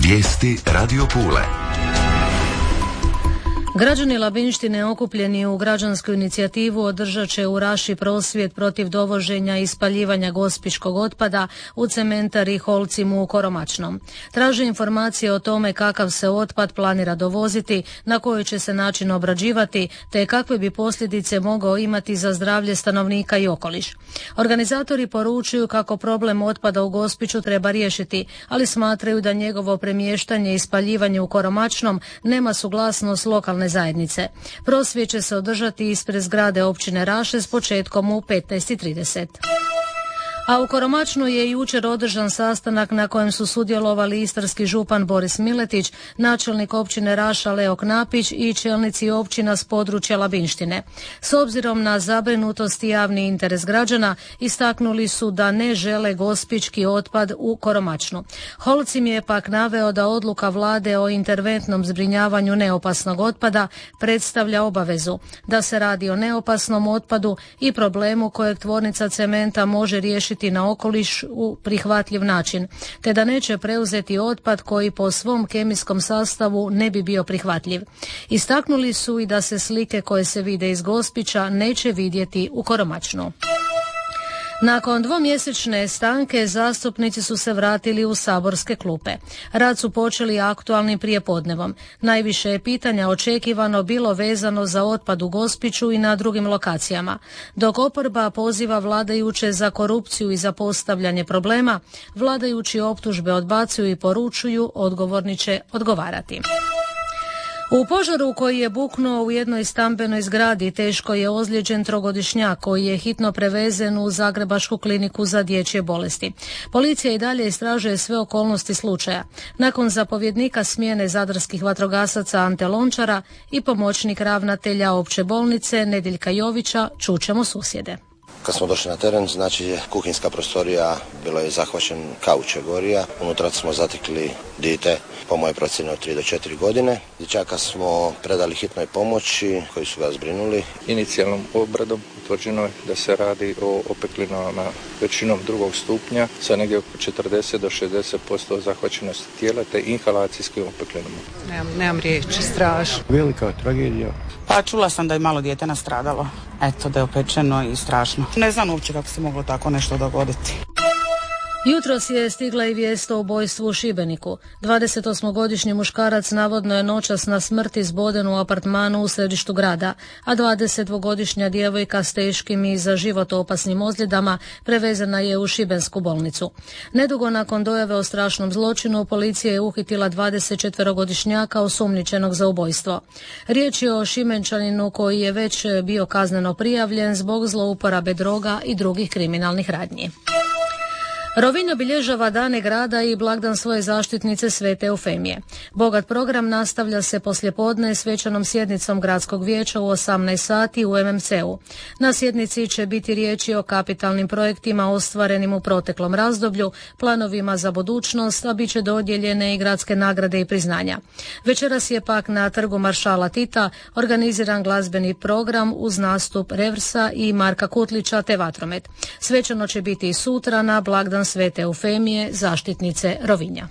Vijesti Radio Pule. Građani Labinštine okupljeni u građansku inicijativu održat će u Raši prosvjed protiv dovoženja i spaljivanja gospićkog otpada u cementari Holcim u Koromačnom. Traže informacije o tome kakav se otpad planira dovoziti, na koji će se način obrađivati, te kakve bi posljedice mogao imati za zdravlje stanovnika i okoliš. Organizatori poručuju kako problem otpada u Gospiću treba riješiti, ali smatraju da njegovo premještanje i spaljivanje u Koromačnom nema suglasnost lokalne zajednice. Prosvjed će se održati ispred zgrade općine Raše s početkom u 15:30. A u Koromačnu je jučer održan sastanak na kojem su sudjelovali istarski župan Boris Miletić, načelnik općine Raša Leo Knapić i čelnici općina s područja Labinštine. S obzirom na zabrinutost i javni interes građana, istaknuli su da ne žele gospićki otpad u Koromačnu. Holcim je pak naveo da odluka vlade o interventnom zbrinjavanju neopasnog otpada predstavlja obavezu, da se radi o neopasnom otpadu i problemu kojeg tvornica cementa može riješiti na okoliš u prihvatljiv način, te da neće preuzeti otpad koji po svom kemijskom sastavu ne bi bio prihvatljiv. Istaknuli su i da se slike koje se vide iz Gospića neće vidjeti u Koromačnu. Nakon dvomjesečne stanke zastupnici su se vratili u saborske klupe. Rad su počeli aktualnim prijepodnevom. Najviše je pitanja očekivano bilo vezano za otpad u Gospiću i na drugim lokacijama. Dok oporba poziva vladajuće za korupciju i za postavljanje problema, vladajući optužbe odbacuju i poručuju odgovorni će odgovarati. U požaru koji je buknuo u jednoj stambenoj zgradi teško je ozlijeđen trogodišnjak koji je hitno prevezen u Zagrebačku kliniku za dječje bolesti. Policija i dalje istražuje sve okolnosti slučaja. Nakon zapovjednika smjene zadarskih vatrogasaca Ante Lončara i pomoćnik ravnatelja opće bolnice Nediljka Jovića, čućemo susjede. Kad smo došli na teren, znači kuhinjska prostorija bilo je zahvaćen kauč je gorija. Unutra smo zatekli dijete, po mojoj procjeni od 3 do 4 godine. Dječaka smo predali hitnoj pomoći koji su ga zbrinuli. Inicijalnom obradom utvrđeno je da se radi o opeklinama većinom drugog stupnja sa negdje oko 40 do 60% zahvaćenosti tijela te inhalacijskim opeklinama. Nemam riječi, strašno. Velika tragedija. Pa čula sam da je malo dijete nastradalo. Eto, da je opečeno i strašno. Ne znam uopće kako se moglo tako nešto dogoditi. Jutros je stigla i vijest o ubojstvu u Šibeniku. 28-godišnji muškarac navodno je noćas na smrt izboden u apartmanu u središtu grada, a 22-godišnja djevojka s teškim i za život opasnim ozljedama prevezena je u šibensku bolnicu. Nedugo nakon dojave o strašnom zločinu, policija je uhitila 24-godišnjaka osumnjičenog za ubojstvo. Riječ je o Šibenčaninu koji je već bio kazneno prijavljen zbog zlouporabe droga i drugih kriminalnih radnji. Rovinj obilježava dane grada i blagdan svoje zaštitnice Svete Eufemije. Bogat program nastavlja se poslijepodne svečanom sjednicom gradskog vijeća u 18 sati u MMC-u. Na sjednici će biti riječi o kapitalnim projektima ostvarenim u proteklom razdoblju, planovima za budućnost, a bit će dodijeljene i gradske nagrade i priznanja. Večeras je pak na trgu Maršala Tita organiziran glazbeni program uz nastup Reversa i Marka Kutlića te vatromet. Svečano će biti i sutra na blagdan Svete Eufemije, zaštitnice Rovinja.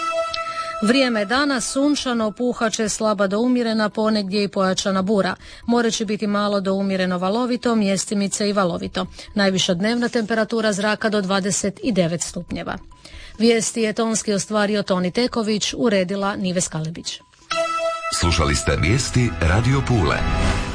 Vrijeme dana sunčano, puhat će slaba do umjerena, ponegdje i pojačana bura. More će biti malo do umjereno valovito, mjestimice i valovito. Najviša dnevna temperatura zraka do 29 stupnjeva. Vijesti je tonski ostvario Toni Teković, uredila Nive Skalebić. Slušali ste vijesti Radio Pule.